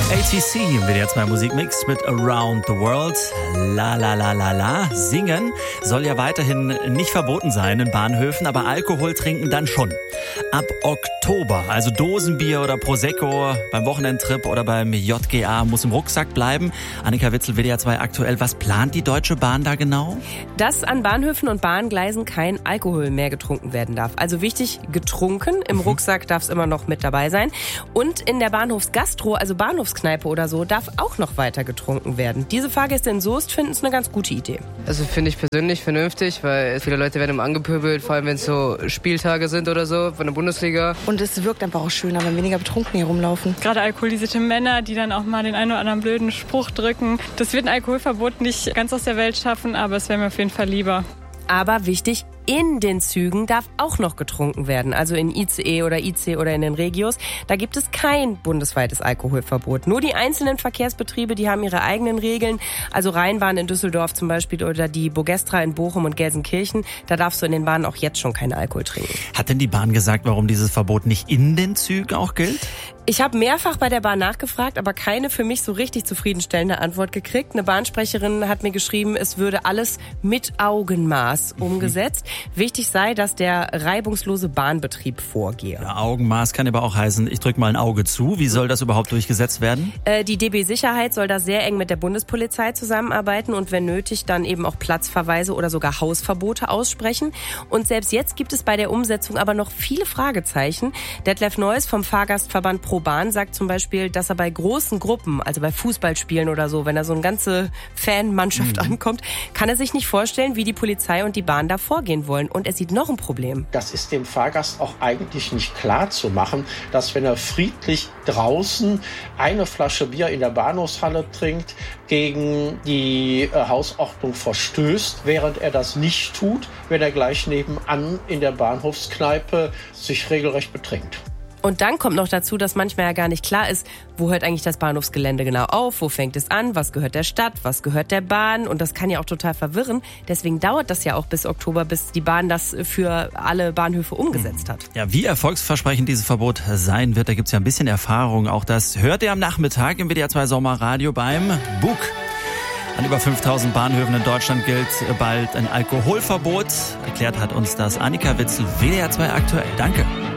ATC im WDR 2 Musikmix mit Around the World. La la la la la. Singen soll ja weiterhin nicht verboten sein in Bahnhöfen, aber Alkohol trinken dann schon. Ab Oktober, also Dosenbier oder Prosecco beim Wochenendtrip oder beim JGA muss im Rucksack bleiben. Annika Witzel, WDR 2 aktuell. Was plant die Deutsche Bahn da genau? Dass an Bahnhöfen und Bahngleisen kein Alkohol mehr getrunken werden darf. Also wichtig, getrunken. Im Rucksack darf es immer noch mit dabei sein. Und in der Bahnhofsgastro, also Bahnhofskneipe oder so, darf auch noch weiter getrunken werden. Diese Fahrgäste in Soest finden es eine ganz gute Idee. Also finde ich persönlich vernünftig, weil viele Leute werden immer angepöbelt, vor allem wenn es so Spieltage sind oder so von der Bundesliga. Und es wirkt einfach auch schöner, wenn weniger betrunken hier rumlaufen. Gerade alkoholisierte Männer, die dann auch mal den einen oder anderen blöden Spruch drücken. Das wird ein Alkoholverbot nicht ganz aus der Welt schaffen, aber es wäre mir auf jeden Fall lieber. Aber wichtig, in den Zügen darf auch noch getrunken werden. Also in ICE oder IC oder in den Regios. Da gibt es kein bundesweites Alkoholverbot. Nur die einzelnen Verkehrsbetriebe, die haben ihre eigenen Regeln. Also Rheinbahn in Düsseldorf zum Beispiel oder die Bogestra in Bochum und Gelsenkirchen. Da darfst du in den Bahnen auch jetzt schon keinen Alkohol trinken. Hat denn die Bahn gesagt, warum dieses Verbot nicht in den Zügen auch gilt? Ich habe mehrfach bei der Bahn nachgefragt, aber keine für mich so richtig zufriedenstellende Antwort gekriegt. Eine Bahnsprecherin hat mir geschrieben, es würde alles mit Augenmaß umgesetzt. Wichtig sei, dass der reibungslose Bahnbetrieb vorgehe. Ja, Augenmaß kann aber auch heißen, ich drücke mal ein Auge zu. Wie soll das überhaupt durchgesetzt werden? Die DB Sicherheit soll da sehr eng mit der Bundespolizei zusammenarbeiten und wenn nötig dann eben auch Platzverweise oder sogar Hausverbote aussprechen. Und selbst jetzt gibt es bei der Umsetzung aber noch viele Fragezeichen. Detlef Neuss vom Fahrgastverband Pro Bahn sagt zum Beispiel, dass er bei großen Gruppen, also bei Fußballspielen oder so, wenn da so eine ganze Fanmannschaft ankommt, kann er sich nicht vorstellen, wie die Polizei und die Bahn da vorgehen wollen. Und er sieht noch ein Problem. Das ist dem Fahrgast auch eigentlich nicht klar zu machen, dass wenn er friedlich draußen eine Flasche Bier in der Bahnhofshalle trinkt, gegen die Hausordnung verstößt, während er das nicht tut, wenn er gleich nebenan in der Bahnhofskneipe sich regelrecht betrinkt. Und dann kommt noch dazu, dass manchmal ja gar nicht klar ist, wo hört eigentlich das Bahnhofsgelände genau auf, wo fängt es an, was gehört der Stadt, was gehört der Bahn und das kann ja auch total verwirren. Deswegen dauert das ja auch bis Oktober, bis die Bahn das für alle Bahnhöfe umgesetzt hat. Ja, wie erfolgsversprechend dieses Verbot sein wird, da gibt's ja ein bisschen Erfahrung. Auch das hört ihr am Nachmittag im WDR 2 Sommerradio beim Bug. An über 5000 Bahnhöfen in Deutschland gilt bald ein Alkoholverbot. Erklärt hat uns das Annika Witzel, WDR 2 aktuell. Danke.